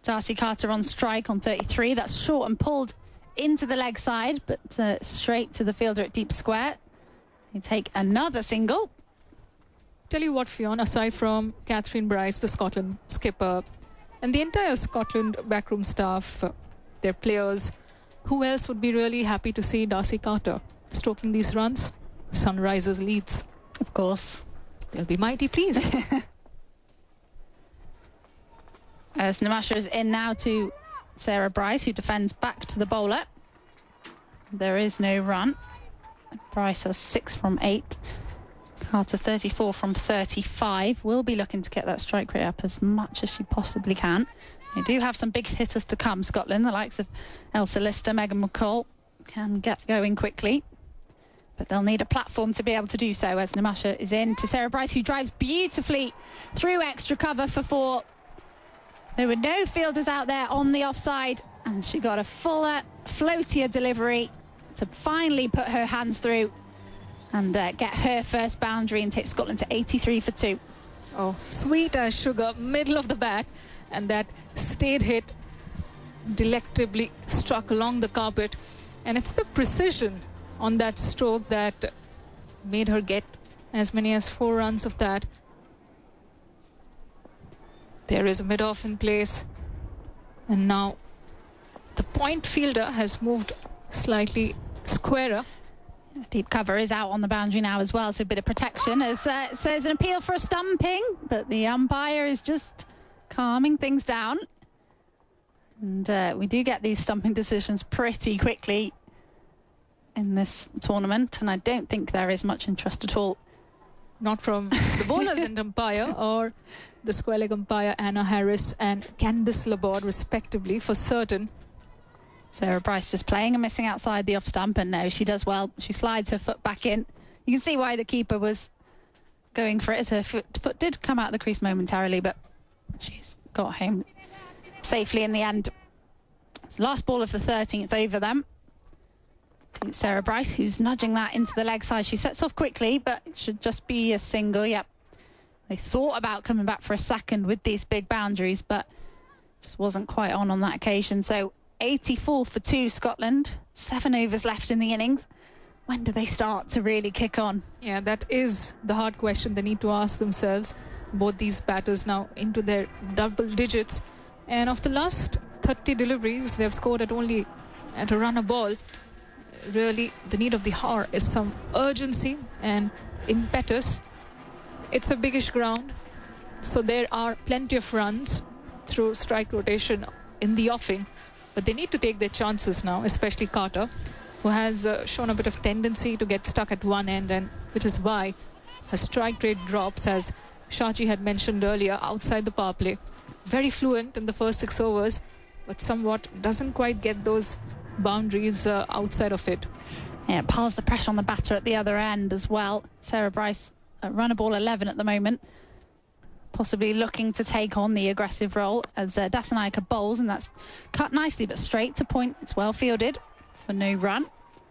Darcy Carter on strike on 33. That's short and pulled into the leg side, but straight to the fielder at deep square. They take another single. Tell you what, Fionn, aside from Catherine Bryce, the Scotland skipper, and the entire Scotland backroom staff, their players, who else would be really happy to see Darcy Carter stroking these runs? Sunrisers leads. Of course. They'll be mighty pleased. As Namasha is in now to Sarah Bryce, who defends back to the bowler. There is no run. Bryce has 6 from 8. Carter 34 from 35. Will be looking to get that strike rate up as much as she possibly can. They do have some big hitters to come, Scotland. The likes of Elsa Lister, Megan McCall can get going quickly. But they'll need a platform to be able to do so, as Namasha is in to Sarah Bryce, who drives beautifully through extra cover for 4. There were no fielders out there on the offside, and she got a fuller, floatier delivery to finally put her hands through and get her first boundary and take Scotland to 83 for 2. Oh, sweet as sugar, middle of the bat, and that stayed hit delectably struck along the carpet. And it's the precision on that stroke that made her get as many as 4 runs of that. There is a mid-off in place, and now the point fielder has moved slightly squarer. Deep cover is out on the boundary now as well, so a bit of protection. As it says an appeal for a stumping, but the umpire is just calming things down. And we do get these stumping decisions pretty quickly in this tournament, and I don't think there is much interest at all. Not from the bowlers and umpire, or the square leg umpire Anna Harris and Candice Laborde respectively, for certain. Sarah Bryce just playing and missing outside the off stump, and no, she does well. She slides her foot back in. You can see why the keeper was going for it, as her foot did come out of the crease momentarily, but she's got home safely in the end. It's the last ball of the 13th over them. Sarah Bryce, who's nudging that into the leg side. She sets off quickly, but it should just be a single. Yep. They thought about coming back for a second with these big boundaries, but just wasn't quite on that occasion. So 84 for 2 Scotland. 7 overs left in the innings. When do they start to really kick on? Yeah, that is the hard question they need to ask themselves. Both these batters now into their double digits. And of the last 30 deliveries, they've scored at a run a ball. Really, the need of the hour is some urgency and impetus. It's a biggish ground, so there are plenty of runs through strike rotation in the offing, but they need to take their chances now, especially Carter, who has shown a bit of tendency to get stuck at one end, and which is why her strike rate drops, as Shachi had mentioned earlier, outside the power play. Very fluent in the first 6 overs, but somewhat doesn't quite get those boundaries outside of it. Yeah, it piles the pressure on the batter at the other end as well. Sarah Bryce run a ball 11 at the moment, possibly looking to take on the aggressive role as Dasanayake bowls, and that's cut nicely but straight to point. It's well fielded for no run.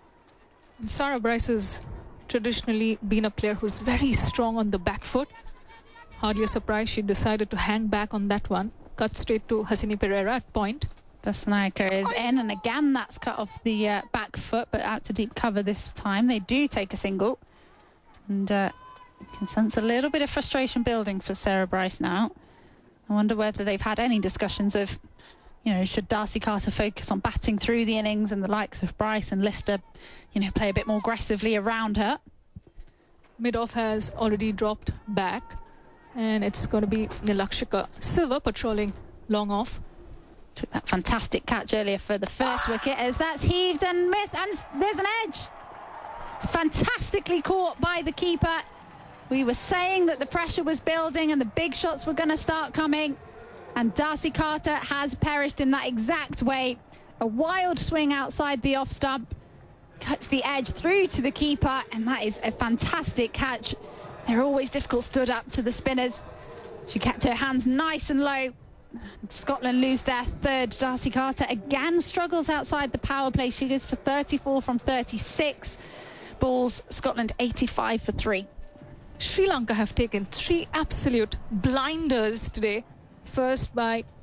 And Sarah Bryce has traditionally been a player who's very strong on the back foot. Hardly a surprise she decided to hang back on that one. Cut straight to Hasini Pereira at point. Dasanayake is in, and again that's cut off the back foot, but out to deep cover this time. They do take a single, and you can sense a little bit of frustration building for Sarah Bryce now. I wonder whether they've had any discussions of, should Darcy Carter focus on batting through the innings, and the likes of Bryce and Lister, play a bit more aggressively around her. Mid-off has already dropped back, and it's going to be Nilakshika Silva patrolling long off. Took that fantastic catch earlier for the first wicket, as that's heaved and missed, and there's an edge. It's fantastically caught by the keeper. We were saying that the pressure was building and the big shots were going to start coming, and Darcy Carter has perished in that exact way. A wild swing outside the off stump, cuts the edge through to the keeper, and that is a fantastic catch. They're always difficult stood up to the spinners. She kept her hands nice and low. Scotland lose their third. Darcy Carter again struggles outside the power play. She goes for 34 from 36 balls. Scotland 85 for 3. Sri Lanka have taken 3 absolute blinders today. First by